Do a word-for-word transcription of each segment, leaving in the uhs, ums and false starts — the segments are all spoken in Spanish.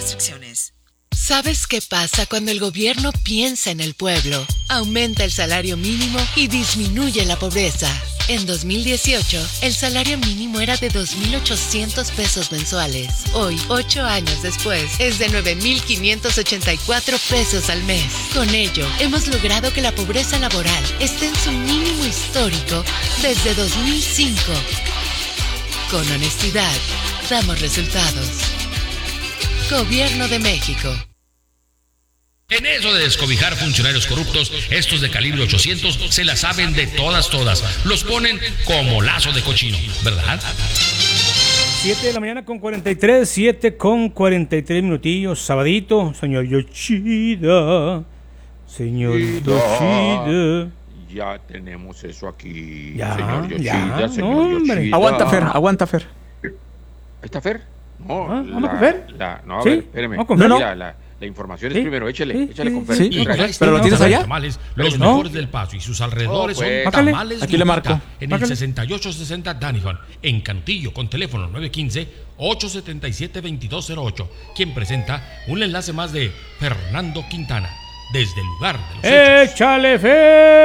restricciones. ¿Sabes qué pasa cuando el gobierno piensa en el pueblo? Aumenta el salario mínimo y disminuye la pobreza. En dos mil dieciocho, el salario mínimo era de dos mil ochocientos pesos mensuales. Hoy, ocho años después, es de nueve mil quinientos ochenta y cuatro pesos al mes. Con ello, hemos logrado que la pobreza laboral esté en su mínimo histórico desde dos mil cinco. Con honestidad, damos resultados. Gobierno de México. En eso de descobijar funcionarios corruptos, estos de calibre ochocientos se la saben de todas, todas. Los ponen como lazo de cochino, ¿verdad? siete de la mañana con cuarenta y tres, siete con cuarenta y tres minutillos, sabadito, señor Yoshida, señor Yoshida. Ya tenemos eso aquí, Ya, señor Yoshida, ya, señor no, hombre. Yoshida. Aguanta, Fer, aguanta, Fer. ¿Ahí está Fer? No, Ah, la, ¿vamos con Fer? la- no, a ¿Sí? ver, espéreme. ¿Vamos con Fer? Mira, No, no. La, la información Sí, es primero, échale, sí, échale sí, con Fer. sí. Y trae- ¿Pero lo tienes allá? Tamales, los ¿No? mejores del Paso y sus alrededores No, pues. son Bájale. tamales Aquí le Lupita, marco. en Bájale. el sesenta y ocho sesenta Danihon, en Cantillo, con teléfono nueve uno cinco, ocho siete siete, dos dos cero ocho, quien presenta un enlace más de Fernando Quintana, desde el lugar de los hechos. ¡Échale, Fer!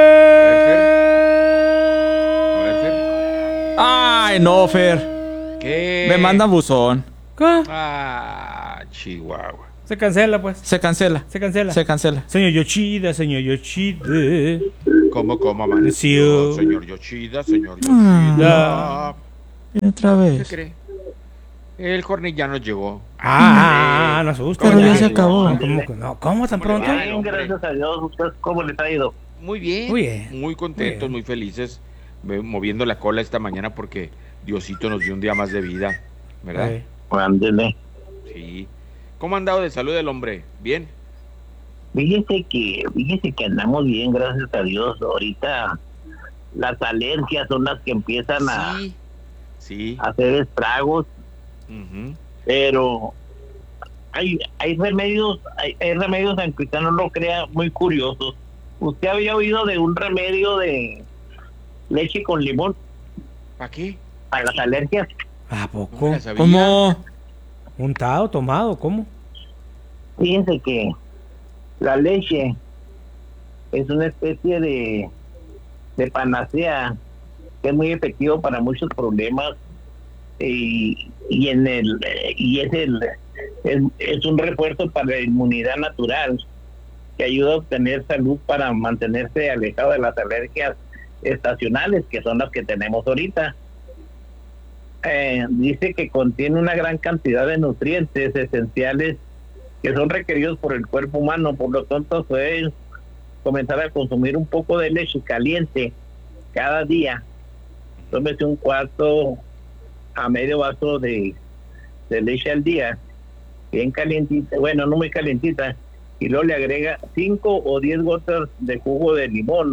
A ver, Fer. Ay, no, Fer. ¿Qué? Me mandan buzón. ¿Qué? Ah, Chihuahua. Se cancela, pues. Se cancela. Se cancela. Se cancela. Señor Yoshida, señor Yoshida. ¿Cómo, cómo amaneció? Sí. Señor Yoshida, señor Ah. Yoshida. Y otra ¿Qué vez. cree? El Jorni ya nos llegó. Ah, no asusta. Pero ya ya. se acabó. ¿Cómo, que no? ¿Cómo tan ¿Cómo le pronto? va? Bien, gracias a Dios. ¿Usted cómo les ha ido? Muy bien. Muy bien. Muy contentos, Muy muy, felices. ve- Moviendo la cola esta mañana porque Diosito nos dio un día más de vida. ¿Verdad? Eh, Ándele. Sí. ¿Cómo ha andado de salud el hombre? ¿Bien? Fíjese que, fíjese que andamos bien, gracias a Dios. Ahorita las alergias son las que empiezan a, Sí. Sí. a hacer estragos, Ujú. pero hay, hay remedios, hay, hay remedios, aunque usted no lo crea, muy curiosos. ¿Usted había oído de un remedio de leche con limón ¿Para qué? para las alergias? ¿A No poco? me la sabía. ¿Cómo? ¿Untado, tomado? ¿Cómo? Fíjense que la leche es una especie de, de panacea que es muy efectivo para muchos problemas y, y en el y es el es, es un refuerzo para la inmunidad natural que ayuda a obtener salud para mantenerse alejado de las alergias estacionales que son las que tenemos ahorita. Eh, dice que contiene una gran cantidad de nutrientes esenciales que son requeridos por el cuerpo humano, por lo tanto pueden comenzar a consumir un poco de leche caliente cada día. Tómese un cuarto a medio vaso de, de leche al día, bien calientita, bueno, no muy calientita, y luego le agrega cinco o diez gotas de jugo de limón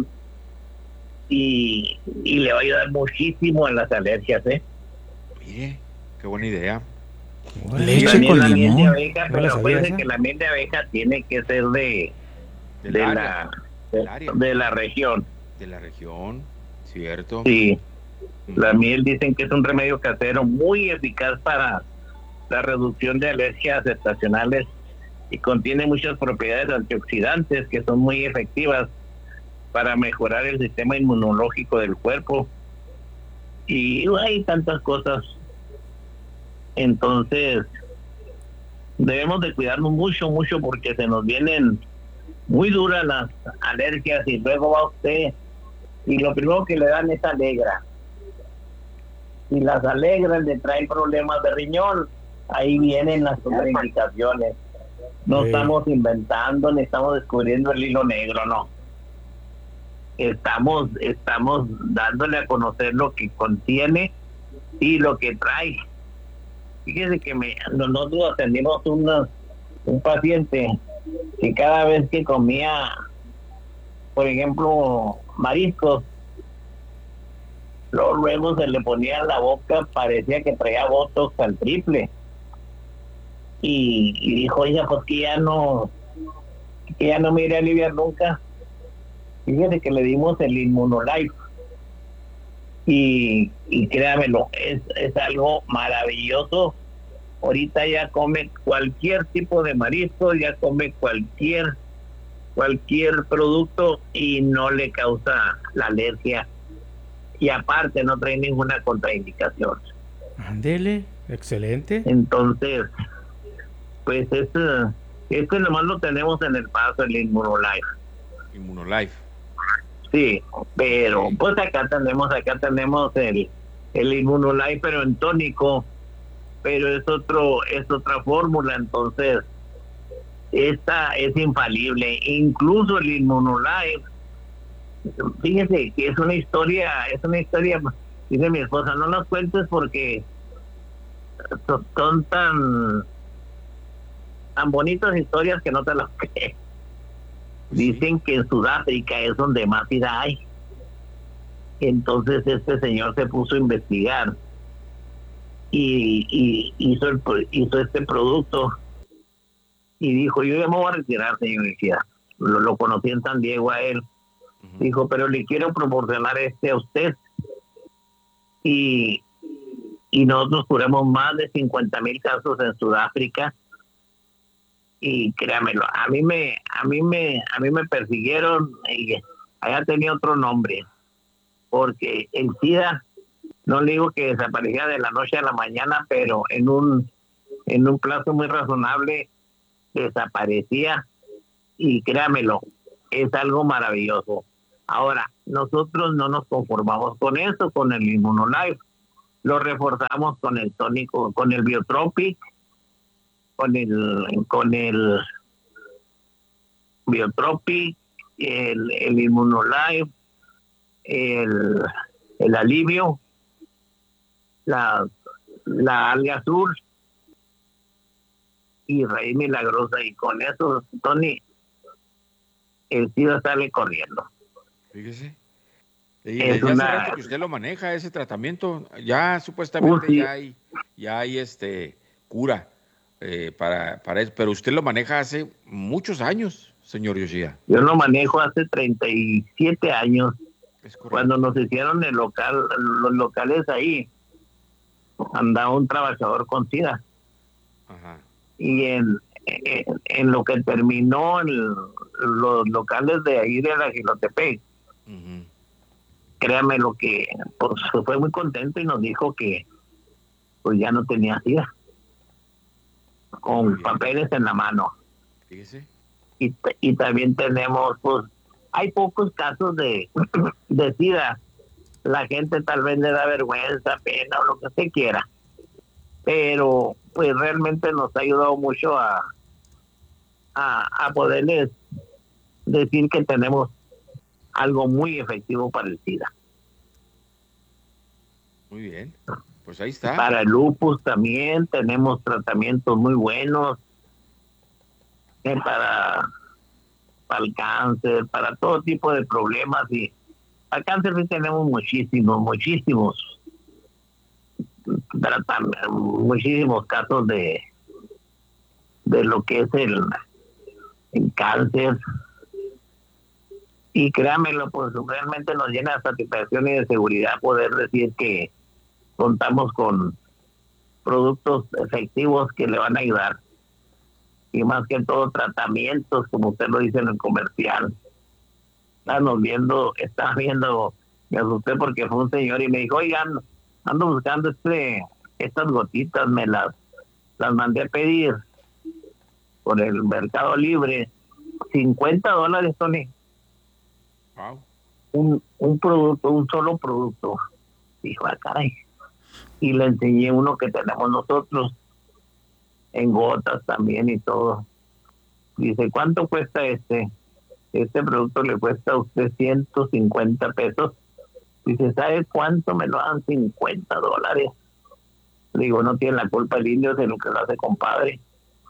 y, y le va a ayudar muchísimo a las alergias, ¿eh? Mire, qué buena idea. Leche También con la miel de limón. abeja, No la pero sabía acuérdense esa. que la miel de abeja tiene que ser de, Del de área, la del área. de la región. De la región, ¿cierto? Sí, Ujú. la miel dicen que es un remedio casero muy eficaz para la reducción de alergias estacionales y contiene muchas propiedades antioxidantes que son muy efectivas para mejorar el sistema inmunológico del cuerpo. Y hay tantas cosas. Entonces, debemos de cuidarnos mucho, mucho porque se nos vienen muy duras las alergias y luego va usted y lo primero que le dan es alegra. Si las alegras le traen problemas de riñón, ahí vienen las contraindicaciones. No Sí. estamos inventando ni estamos descubriendo el hilo negro, no. Estamos, estamos dándole a conocer lo que contiene y lo que trae. Fíjese que me, nosotros atendimos una, un paciente que cada vez que comía, por ejemplo, mariscos, luego, luego se le ponía en la boca, parecía que traía botox al triple. Y, y dijo, oiga, pues que ya no, que ya no me iré a aliviar nunca. Fíjese que le dimos el Inmunolife. Y, y créamelo, es, es algo maravilloso ahorita ya come cualquier tipo de marisco, ya come cualquier cualquier producto y no le causa la alergia, y aparte no trae ninguna contraindicación. Ándele, excelente. Entonces, pues este, este nomás lo tenemos en El Paso, el Immunolife. Immunolife. Sí, pero pues acá tenemos, acá tenemos el, el Immunolife, pero en tónico, pero es otro, es otra fórmula, entonces esta es infalible. Incluso el Immunolife, fíjese que es una historia, es una historia, dice mi esposa, no las cuentes porque son, son tan tan bonitas historias que no te las crees. Dicen que en Sudáfrica es donde más ira hay. Entonces este señor se puso a investigar y, y hizo, el, hizo este producto y dijo, yo ya me voy a retirar, señor García. Lo, lo conocí en San Diego a él. Uh-huh. Dijo, pero le quiero proporcionar este a usted. Y, y nosotros curamos más de cincuenta mil casos en Sudáfrica. Y créamelo, a mí me, a mí me, a mí me persiguieron y allá tenía otro nombre, porque el SIDA, no le digo que desaparecía de la noche a la mañana, pero en un, en un plazo muy razonable desaparecía, y créamelo, es algo maravilloso. Ahora, nosotros no nos conformamos con eso, con el Immunolife, lo reforzamos con el tónico, con el Biotropic, con el con el Biotropic, el, el Immunolife, el, el alivio, la, la alga azul y raíz milagrosa, y con eso, Tony, el SIDA sale corriendo. Fíjese. Y desde hace una... rato que usted lo maneja, ese tratamiento, ya supuestamente uh, sí. ya hay, ya hay este cura. Eh, para, para eso, pero usted lo maneja hace muchos años, señor Yoshida. Yo lo manejo hace treinta y siete años. Cuando nos hicieron el local, los locales ahí, andaba un trabajador con SIDA. Ajá. Y en, en, en lo que terminó el, los locales de ahí de la Gilotepec, uh-huh. créame lo que pues, fue muy contento y nos dijo que pues ya no tenía SIDA, con papeles en la mano. Fíjese. Y, y también tenemos, pues, hay pocos casos de, de SIDA. La gente tal vez le da vergüenza, pena o lo que se quiera. Pero, pues, realmente nos ha ayudado mucho a, a, a poderles decir que tenemos algo muy efectivo para el SIDA. Muy bien. Pues ahí está. Para el lupus también tenemos tratamientos muy buenos. Eh, para, para el cáncer, para todo tipo de problemas. Y para cáncer sí tenemos muchísimos, muchísimos, tratamientos, muchísimos casos de, de lo que es el, el cáncer. Y créanmelo, pues realmente nos llena de satisfacción y de seguridad poder decir que contamos con productos efectivos que le van a ayudar, y más que todo tratamientos, como usted lo dice en el comercial. Estamos viendo, estaba viendo, me asusté porque fue un señor y me dijo, oigan, ando buscando este, estas gotitas, me las, las mandé a pedir por el Mercado Libre, cincuenta dólares, Tony. Wow. Un, un producto, un solo producto. Dijo, ah, caray. Y le enseñé uno que tenemos nosotros en gotas también y todo. Dice, ¿cuánto cuesta este? Este producto le cuesta a usted ciento cincuenta pesos. Dice, ¿sabe cuánto me lo dan? cincuenta dólares. Digo, no tiene la culpa el indio de lo que lo hace, compadre.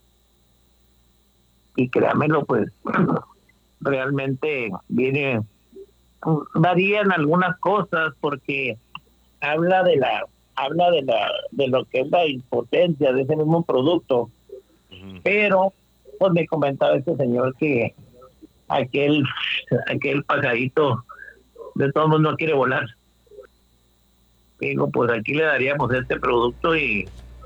Y créamelo, pues, realmente viene, varían algunas cosas porque habla de la habla de la de lo que es la impotencia de ese mismo producto. Uh-huh. Pero pues me comentaba este señor que aquel aquel pajarito de todo el mundo quiere volar. Digo, pues aquí le daríamos este producto y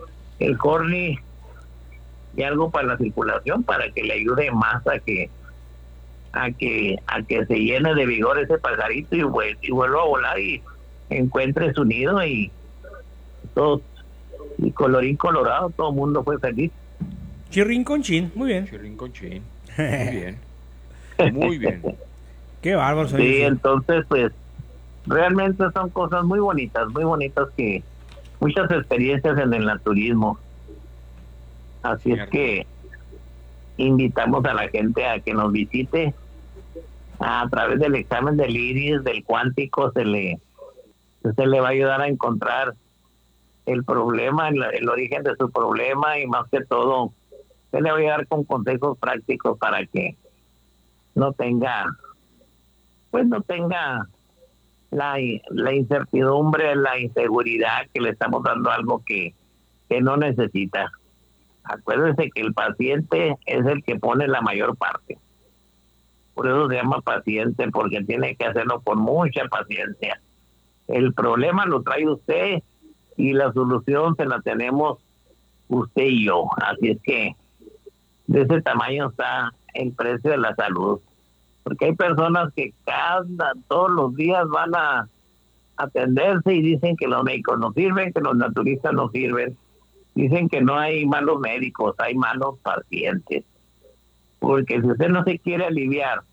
el corny y algo para la circulación, para que le ayude más a que a que a que se llene de vigor ese pajarito y, vuel- y vuelva a volar y encuentre su nido y todo, y colorín colorado, todo el mundo fue feliz. Chirrín con chin, muy bien. Chirrín con chin. Muy bien. Muy bien. Qué bárbaro, señor Sí, Yoshida. entonces pues realmente son cosas muy bonitas, muy bonitas, que muchas experiencias en el naturismo. Así Cierto. es que invitamos a la gente a que nos visite. A través del examen del iris, del cuántico, se le se le va a ayudar a encontrar el problema, el, el origen de su problema, y más que todo se le va a ayudar con consejos prácticos para que no tenga, pues no tenga la, la incertidumbre, la inseguridad, que le estamos dando algo que, que no necesita. Acuérdense que el paciente es el que pone la mayor parte. Por eso se llama paciente, porque tiene que hacerlo con mucha paciencia. El problema lo trae usted y la solución se la tenemos usted y yo. Así es que de ese tamaño está el precio de la salud. Porque hay personas que cada, todos los días van a atenderse y dicen que los médicos no sirven, que los naturistas no sirven. Dicen que no hay malos médicos, hay malos pacientes. Porque si usted no se quiere aliviar,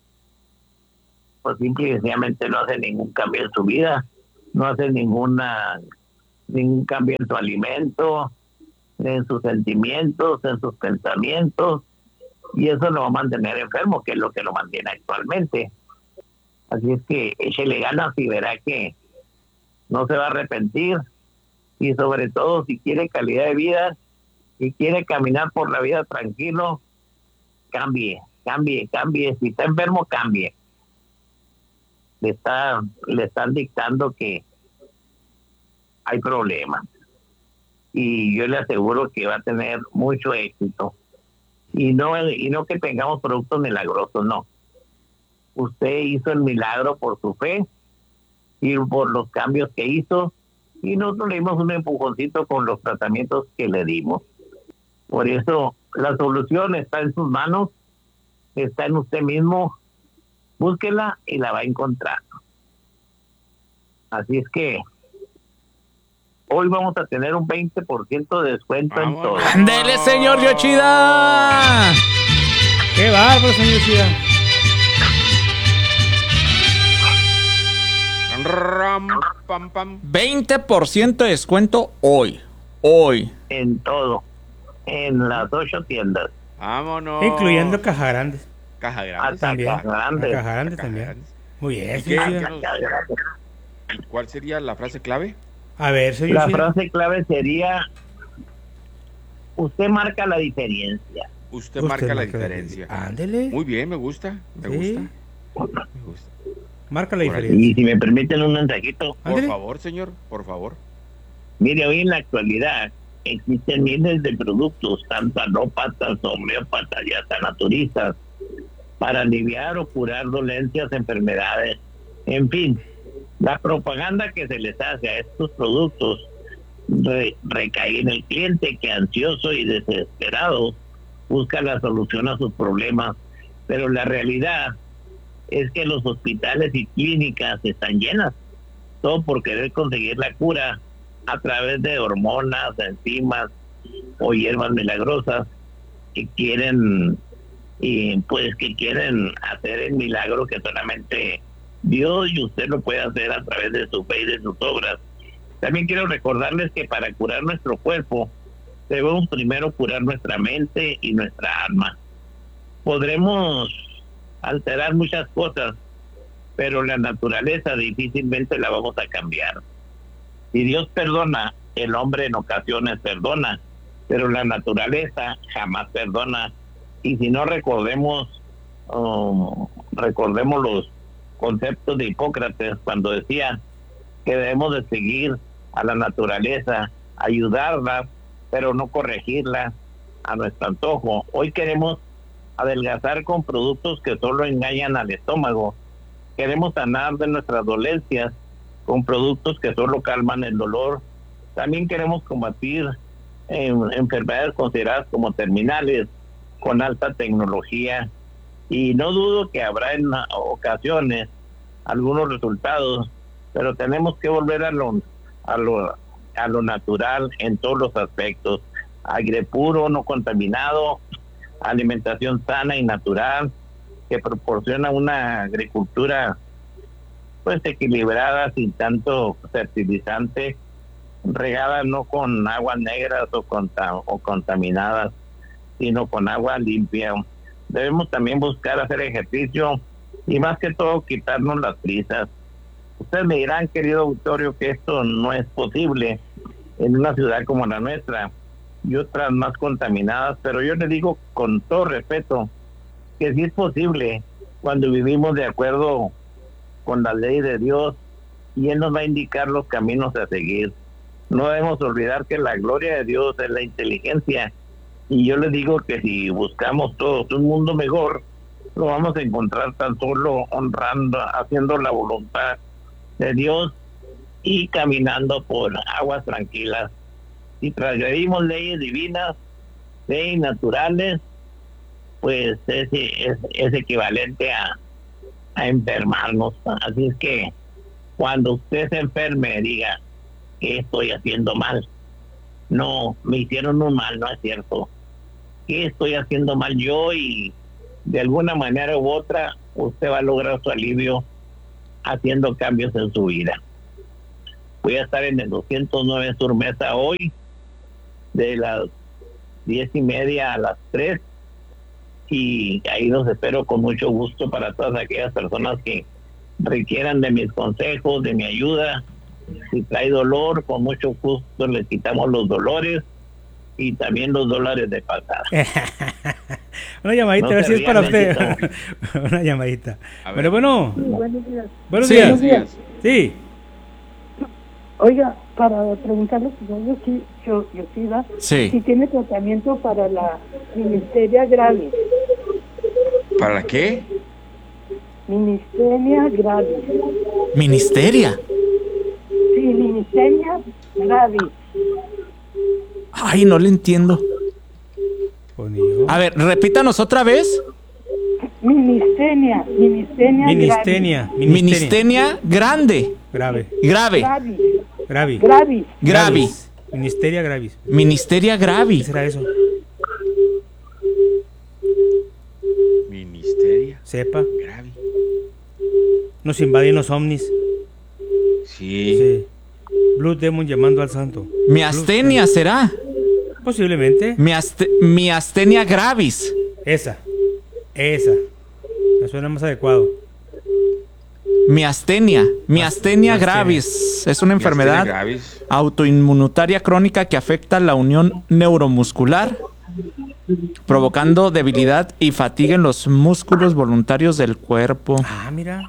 pues simple y sencillamente no hace ningún cambio en su vida, no hace ninguna ningún cambio en su alimento, en sus sentimientos, en sus pensamientos, y eso lo va a mantener enfermo, que es lo que lo mantiene actualmente. Así es que échele ganas y verá que no se va a arrepentir, y sobre todo si quiere calidad de vida y quiere caminar por la vida tranquilo, cambie, cambie, cambie. Si está enfermo, cambie. Le está, le están dictando que hay problemas. Y yo le aseguro que va a tener mucho éxito. Y no, y no que tengamos productos milagrosos, no. Usted hizo el milagro por su fe y por los cambios que hizo, y nosotros le dimos un empujoncito con los tratamientos que le dimos. Por eso la solución está en sus manos, está en usted mismo. Búsquela y la va a encontrar. Así es que hoy vamos a tener un veinte por ciento de descuento Vámonos. en todo. ¡Ándele, señor Yoshida! Qué bárbaro, señor Yoshida. Ram, pam, pam. veinte por ciento de descuento hoy. Hoy. En todo. En las ocho tiendas. Vámonos. Incluyendo caja grandes. Caja grande. También. Caja grande. Caja grande Caja también. grande. Muy bien, ¿Y señor qué? Yoshida. ¿Qué nos- ¿Cuál sería la frase clave? A ver, señor La Yoshida. frase clave sería: usted marca la diferencia. Usted, Usted marca la marca diferencia. Ándele. Muy bien, me gusta. Me Sí. gusta. Me gusta. Marca la Por ahí. diferencia. Y si me permiten un mensajito, Por Ándele. favor, señor, por favor. mire, hoy en la actualidad existen miles de productos, tanto alópatas, homeópatas y hasta naturistas, para aliviar o curar dolencias, enfermedades. En fin, la propaganda que se les hace a estos productos re- recae en el cliente, que ansioso y desesperado busca la solución a sus problemas. Pero la realidad es que los hospitales y clínicas están llenas, todo por querer conseguir la cura a través de hormonas, enzimas o hierbas milagrosas, que quieren, y pues que quieren hacer el milagro que solamente Dios y usted lo puede hacer a través de su fe y de sus obras. También quiero recordarles que para curar nuestro cuerpo debemos primero curar nuestra mente y nuestra alma. Podremos alterar muchas cosas, pero la naturaleza difícilmente la vamos a cambiar. Si Dios perdona, el hombre en ocasiones perdona, pero la naturaleza jamás perdona. Y si no, recordemos um, recordemos los conceptos de Hipócrates, cuando decía que debemos de seguir a la naturaleza, ayudarla, pero no corregirla a nuestro antojo. Hoy queremos adelgazar con productos que solo engañan al estómago. Queremos sanar de nuestras dolencias con productos que solo calman el dolor. También queremos combatir en, enfermedades consideradas como terminales con alta tecnología, y no dudo que habrá en ocasiones algunos resultados, pero tenemos que volver a lo, a lo, a lo natural en todos los aspectos: aire puro, no contaminado, alimentación sana y natural, que proporciona una agricultura pues equilibrada, sin tanto fertilizante, regada no con aguas negras o, conta, o contaminadas, sino con agua limpia. Debemos también buscar hacer ejercicio y más que todo quitarnos las prisas. Ustedes me dirán, querido auditorio, que esto no es posible en una ciudad como la nuestra y otras más contaminadas, pero yo les digo con todo respeto que sí es posible cuando vivimos de acuerdo con la ley de Dios, y Él nos va a indicar los caminos a seguir. No debemos olvidar que la gloria de Dios es la inteligencia, y yo les digo que si buscamos todos un mundo mejor, lo vamos a encontrar tan solo honrando, haciendo la voluntad de Dios y caminando por aguas tranquilas. Si transgredimos leyes divinas, leyes naturales, pues es, es, es equivalente a, a enfermarnos. Así es que cuando usted se enferme, diga: ¿qué estoy haciendo mal? No, me hicieron un mal, no es cierto. ¿Qué estoy haciendo mal yo? Y de alguna manera u otra usted va a lograr su alivio haciendo cambios en su vida. Voy a estar en el doscientos nueve Sur Mesa hoy, de las diez y media a las tres, y ahí los espero con mucho gusto para todas aquellas personas que requieran de mis consejos, de mi ayuda. Si trae dolor, con mucho gusto les quitamos los dolores y también los dólares de pasada. Una llamadita, No a ver se si es para rían, usted. Una llamadita. A ver. Pero bueno, Sí, buenos días. buenos Sí. días. Buenos días. Sí, Oiga, para preguntarle si yo, yo, yo, yo sí, ¿verdad? Sí. Si tiene tratamiento para la ministeria gravis. ¿Para qué? Ministeria gravis. Ministeria. Sí, ministeria gravis. Ay, no le entiendo. conmigo. A ver, repítanos otra vez. Ministenia, ministenia, Ministenia. Ministenia grande. Grave. Grave. gravis, Gravis. gravis, Gravis. Ministeria gravis. Ministeria ¿Qué gravis. será eso? Ministeria. Sepa. Gravi. Nos invaden los ovnis. Sí. Sí. Blue Demon llamando al santo. Miastenia será. Posiblemente. Miaste- miastenia gravis. Esa. Esa. Me suena más adecuado. Miastenia. Miastenia Miastenia. gravis. Es una enfermedad Miastenia gravis. autoinmunitaria crónica que afecta la unión neuromuscular, provocando debilidad y fatiga en los músculos voluntarios del cuerpo. Ah, mira.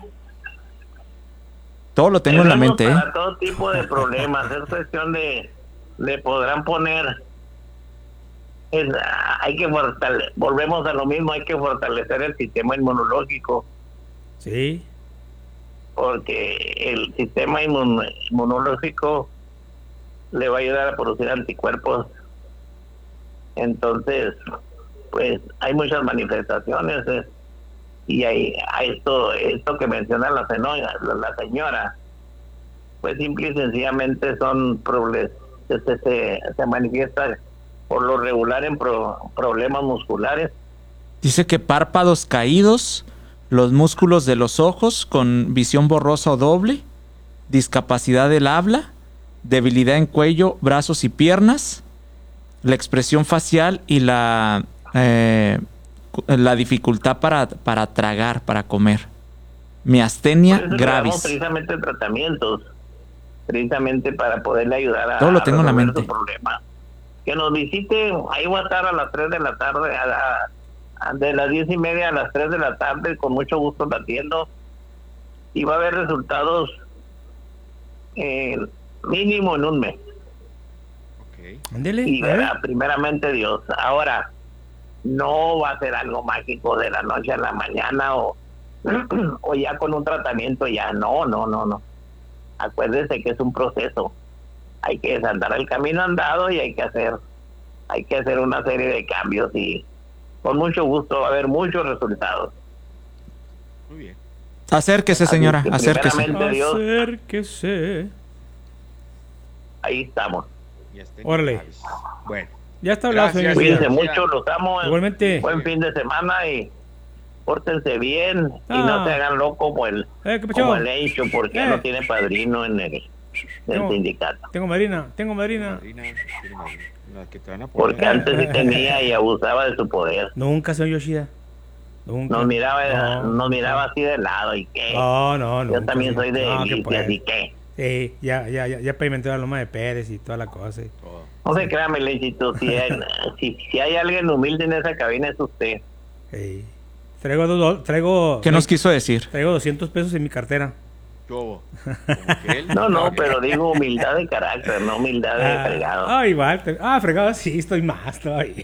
Todo lo tengo en la Tenemos mente, ¿eh? para todo tipo de problemas. Es cuestión de, le podrán poner, es, hay que fortalecer, volvemos a lo mismo, hay que fortalecer el sistema inmunológico, Sí. porque el sistema inmun- inmunológico le va a ayudar a producir anticuerpos. Entonces, pues hay muchas manifestaciones, eh, y hay, hay esto esto que menciona la señora, la, la señora, pues simple y sencillamente son problemas, se, se, se manifiesta por lo regular en pro- problemas musculares. Dice que párpados caídos, los músculos de los ojos con visión borrosa o doble, discapacidad del habla, debilidad en cuello, brazos y piernas, la expresión facial y la, eh, la dificultad para, para tragar, para comer. Miastenia Por eso le damos gravis. precisamente tratamientos, precisamente para poderle ayudar a, Todo lo tengo en la resolver mente. su problema. Que nos visite, ahí va a estar a las tres de la tarde, a la- a- de las diez y media a las tres de la tarde, con mucho gusto la atiendo, y va a haber resultados eh, mínimo en un mes, Ok. Ándele. y a ver. verá primeramente Dios. Ahora, no va a ser algo mágico de la noche a la mañana o, o ya con un tratamiento ya, no, no, no, no. Acuérdese que es un proceso. Hay que desandar el camino andado y hay que hacer hay que hacer una serie de cambios y con mucho gusto va a haber muchos resultados. Muy bien. Acérquese, señora, Así que acérquese. primeramente, Dios, Acérquese. ahí estamos. Ya está. Órale. Bueno. Ya está hablado, Gracias. señor Cuídense Yoshida. mucho, los amo. Igualmente. Buen fin de semana y pórtense bien y Ah. no se hagan loco como el, Eh, ¿qué pasó? como el hecho, porque Eh. no tiene padrino en el, en el No. sindicato. Tengo madrina, tengo madrina. Madrina, tiene madrina, la que te van a poner. Porque antes sí tenía y abusaba de su poder. Nunca, señor Yoshida. Nunca. Nos miraba, No. nos miraba así de lado y qué. No, no, no. Yo también soy de no, que élite, puede. así que. Sí, ya, ya, ya, ya pavimentó la loma de Pérez y toda la cosa. y- Todo. No se crea, mi lechito, si hay, si, si hay alguien humilde en esa cabina es usted. Sí. Traigo, dos, do- traigo, ¿Qué nos quiso decir? traigo doscientos pesos en mi cartera. Yo, como que él. No, no, pero digo humildad de carácter, no humildad de Ah, fregado. ah, igual. te- Ah, fregado, sí, estoy más todavía.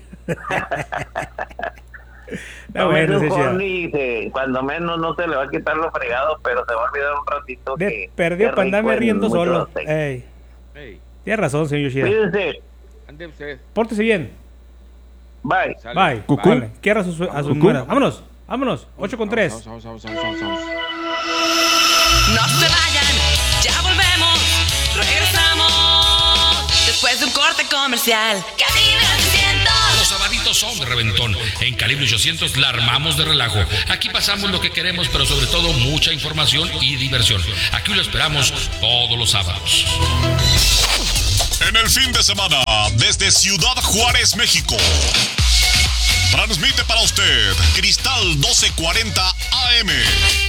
Está No, bueno, es un sí, sí. horny, se- cuando menos no se le va a quitar lo fregado, pero se va a olvidar un ratito De- que... perdió que para andarme rico en riendo muchos solo. aspectos. Ey, Hey, tiene razón, señor Yoshida. Cuídense, ande usted. Pórtese bien. bye. Sale. Bye. Cucú. Vale. Quiera a su, a su Cucú. nuera. Vámonos. Vámonos. ocho con tres. Vamos, vamos, vamos, vamos, vamos, vamos. No se vayan, ya volvemos, regresamos después de un corte comercial. Cadena cientos. Los sabaditos son de reventón. En Calibre ochocientos la armamos de relajo. Aquí pasamos lo que queremos, pero sobre todo mucha información y diversión. Aquí lo esperamos todos los sábados. En el fin de semana, desde Ciudad Juárez, México. Transmite para usted Cristal doce cuarenta A M.